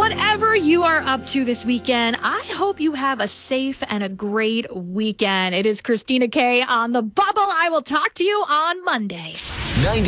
whatever you are up to this weekend, I hope you have a safe and a great weekend. It is Christina K on The Bubble. I will talk to you on Monday. 90